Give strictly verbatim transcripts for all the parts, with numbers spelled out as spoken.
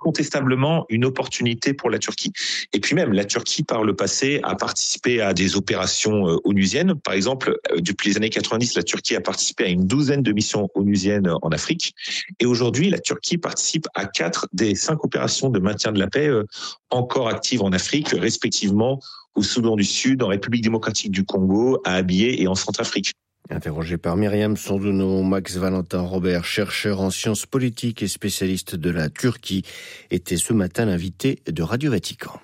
incontestablement une opportunité pour la Turquie. Et puis même, la Turquie, par le passé, a participé à des opérations euh, onusiennes. Par exemple, euh, depuis les années quatre-vingt-dix, la Turquie a participé à une douzaine de missions onusiennes en Afrique. Et aujourd'hui, la Turquie participe à quatre des cinq opérations de maintien de la paix euh, encore actives en Afrique, respectivement au Soudan du Sud, en République démocratique du Congo, à Abyei et en Centrafrique. Interrogé par Myriam Sondouno, Max Valentin Robert, chercheur en sciences politiques et spécialiste de la Turquie, était ce matin l'invité de Radio Vatican.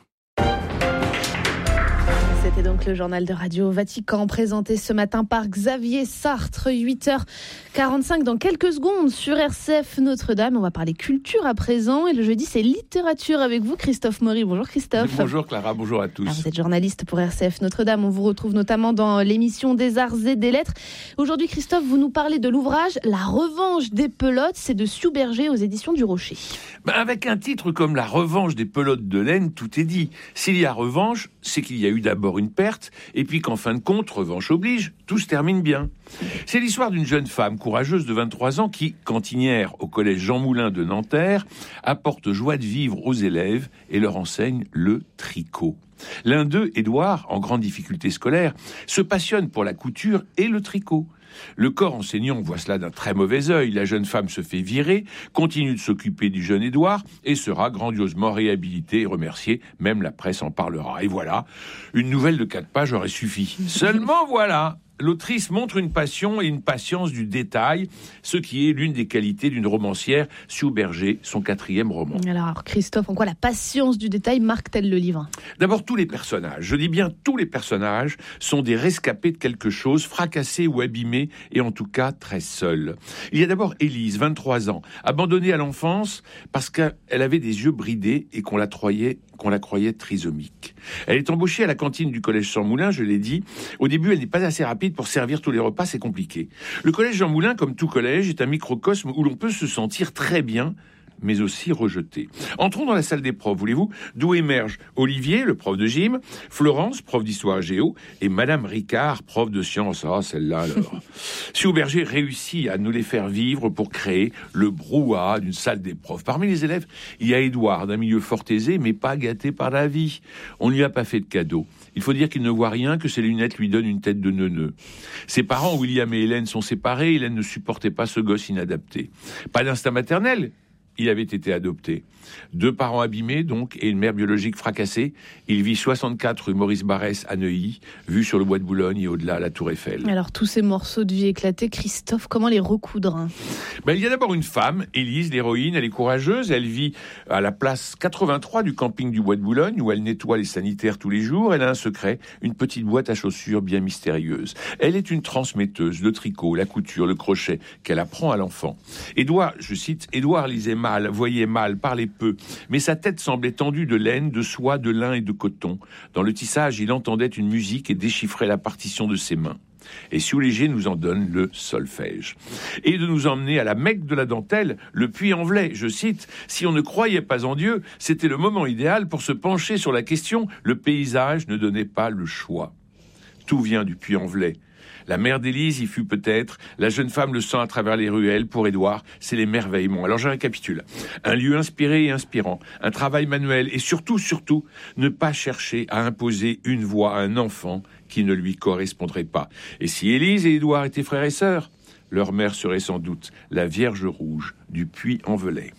C'était donc le journal de Radio Vatican présenté ce matin par Xavier Sartre, huit heures quarante-cinq dans quelques secondes sur R C F Notre-Dame. On va parler culture à présent et le jeudi c'est littérature avec vous Christophe Maury. Bonjour Christophe. Bonjour Clara, bonjour à tous. Alors, vous êtes journaliste pour R C F Notre-Dame, on vous retrouve notamment dans l'émission des Arts et des Lettres. Aujourd'hui Christophe, vous nous parlez de l'ouvrage La Revanche des Pelotes, c'est de Sue Berger aux éditions du Rocher. Ben avec un titre comme La Revanche des Pelotes de laine, tout est dit. S'il y a revanche, c'est qu'il y a eu d'abord une perte, et puis qu'en fin de compte, revanche oblige, tout se termine bien. C'est l'histoire d'une jeune femme courageuse de vingt-trois ans qui, cantinière au collège Jean Moulin de Nanterre, apporte joie de vivre aux élèves et leur enseigne le tricot. L'un d'eux, Édouard, en grande difficulté scolaire, se passionne pour la couture et le tricot. Le corps enseignant voit cela d'un très mauvais œil. La jeune femme se fait virer, continue de s'occuper du jeune Édouard et sera grandiosement réhabilitée et remerciée. Même la presse en parlera. Et voilà, une nouvelle de quatre pages aurait suffi. Seulement voilà, l'autrice montre une passion et une patience du détail, ce qui est l'une des qualités d'une romancière, Sue Berger, son quatrième roman. Alors Christophe, en quoi la patience du détail marque-t-elle le livre ? D'abord, tous les personnages, je dis bien tous les personnages, sont des rescapés de quelque chose, fracassés ou abîmés, et en tout cas très seuls. Il y a d'abord Élise, vingt-trois ans, abandonnée à l'enfance parce qu'elle avait des yeux bridés et qu'on la croyait qu'on la croyait trisomique. Elle est embauchée à la cantine du collège Jean Moulin, je l'ai dit. Au début, elle n'est pas assez rapide pour servir tous les repas, c'est compliqué. Le collège Jean Moulin, comme tout collège, est un microcosme où l'on peut se sentir très bien, mais aussi rejeté. Entrons dans la salle des profs, voulez-vous, d'où émergent Olivier, le prof de gym, Florence, prof d'histoire géo, et Madame Ricard, prof de sciences. Ah, celle-là, alors. Sue Berger réussit à nous les faire vivre pour créer le brouhaha d'une salle des profs. Parmi les élèves, il y a Édouard, d'un milieu fort aisé, mais pas gâté par la vie. On ne lui a pas fait de cadeau. Il faut dire qu'il ne voit rien, que ses lunettes lui donnent une tête de neuneu. Ses parents, William et Hélène, sont séparés. Hélène ne supportait pas ce gosse inadapté. Pas d'instinct maternel. Il avait été adopté. Deux parents abîmés, donc, et une mère biologique fracassée. Il vit soixante-quatre rue Maurice Barrès à Neuilly, vue sur le bois de Boulogne et au-delà la Tour Eiffel. Alors, tous ces morceaux de vie éclatés, Christophe, comment les recoudre ? Ben, il y a d'abord une femme, Élise, l'héroïne. Elle est courageuse. Elle vit à la place quatre-vingt-trois du camping du bois de Boulogne, où elle nettoie les sanitaires tous les jours. Elle a un secret, une petite boîte à chaussures bien mystérieuse. Elle est une transmetteuse, le tricot, la couture, le crochet, qu'elle apprend à l'enfant. Édouard, je cite, Édouard lisait mal, voyait mal, parlait peu, mais sa tête semblait tendue de laine, de soie, de lin et de coton. Dans le tissage, il entendait une musique et déchiffrait la partition de ses mains. Et Sue Léger nous en donne le solfège. Et de nous emmener à la Mecque de la dentelle, le Puy-en-Velay, je cite, « Si on ne croyait pas en Dieu, c'était le moment idéal pour se pencher sur la question. Le paysage ne donnait pas le choix. » Tout vient du Puy-en-Velay. La mère d'Élise y fut peut-être, la jeune femme le sent à travers les ruelles. Pour Édouard, c'est l'émerveillement. Alors je récapitule. Un lieu inspiré et inspirant, un travail manuel et surtout, surtout, ne pas chercher à imposer une voix à un enfant qui ne lui correspondrait pas. Et si Élise et Édouard étaient frères et sœurs, leur mère serait sans doute la Vierge Rouge du Puy-en-Velay.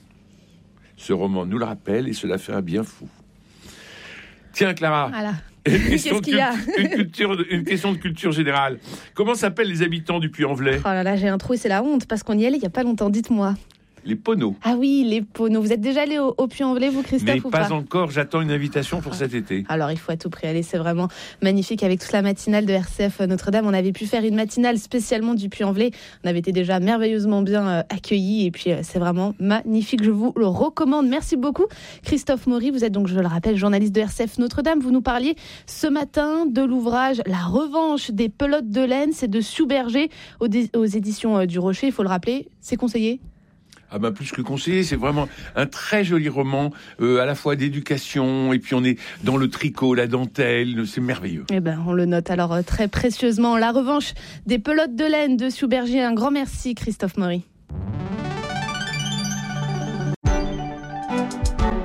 Ce roman nous le rappelle et cela fait un bien fou. Tiens Clara, voilà. Une question, Qu'est-ce qu'il y a une, culture, une question de culture générale. Comment s'appellent les habitants du Puy-en-Velay ? Oh là là, j'ai un trou et c'est la honte parce qu'on y allait il n'y a pas longtemps, dites-moi. Les Poneaux. Ah oui, les Poneaux. Vous êtes déjà allé au, au Puy-en-Velay, vous, Christophe, Mais ou pas pas encore, j'attends une invitation pour ah. cet été. Alors, il faut à tout prix aller, c'est vraiment magnifique. Avec toute la matinale de R C F Notre-Dame, on avait pu faire une matinale spécialement du Puy-en-Velay. On avait été déjà merveilleusement bien euh, accueillis et puis euh, c'est vraiment magnifique. Je vous le recommande. Merci beaucoup, Christophe Maury. Vous êtes donc, je le rappelle, journaliste de R C F Notre-Dame. Vous nous parliez ce matin de l'ouvrage La Revanche des Pelotes de laine. C'est de Sue Berger aux, dé- aux éditions euh, du Rocher. Il faut le rappeler, c'est conseillé. Ah ben plus que conseillé, c'est vraiment un très joli roman, euh, à la fois d'éducation, et puis on est dans le tricot, la dentelle, c'est merveilleux. Eh ben, on le note alors euh, très précieusement. La Revanche des Pelotes de laine de Sue Berger. Un grand merci, Christophe Maury.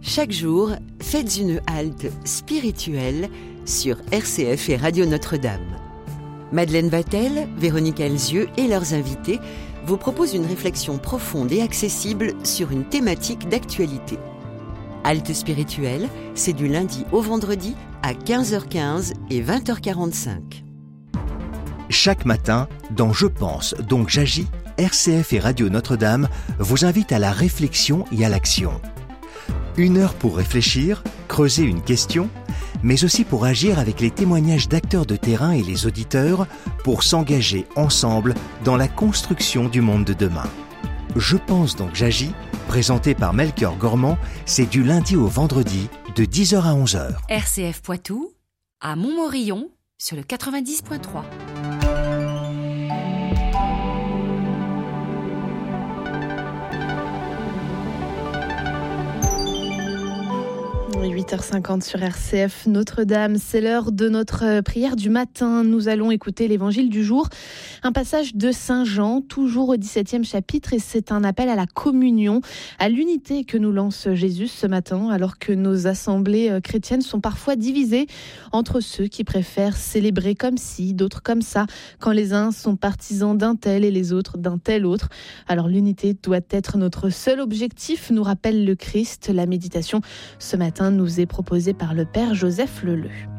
Chaque jour, faites une halte spirituelle sur R C F et Radio Notre-Dame. Madeleine Vatel, Véronique Elzieux et leurs invités vous proposent une réflexion profonde et accessible sur une thématique d'actualité. Halte spirituelle, c'est du lundi au vendredi à quinze heures quinze et vingt heures quarante-cinq. Chaque matin, dans Je pense, donc j'agis, R C F et Radio Notre-Dame vous invitent à la réflexion et à l'action. Une heure pour réfléchir, creuser une question, mais aussi pour agir avec les témoignages d'acteurs de terrain et les auditeurs pour s'engager ensemble dans la construction du monde de demain. Je pense donc j'agis, présenté par Melchior Gormand, c'est du lundi au vendredi de dix heures à onze heures. R C F Poitou, à Montmorillon, sur le quatre-vingt-dix point trois. huit heures cinquante sur R C F Notre-Dame, c'est l'heure de notre prière du matin. Nous allons écouter l'évangile du jour, un passage de Saint Jean, toujours au dix-septième chapitre, et c'est un appel à la communion, à l'unité que nous lance Jésus ce matin, alors que nos assemblées chrétiennes sont parfois divisées entre ceux qui préfèrent célébrer comme ci, d'autres comme ça, quand les uns sont partisans d'un tel et les autres d'un tel autre. Alors l'unité doit être notre seul objectif, nous rappelle le Christ. La méditation ce matin nous est proposée par le Père Joseph Leleu.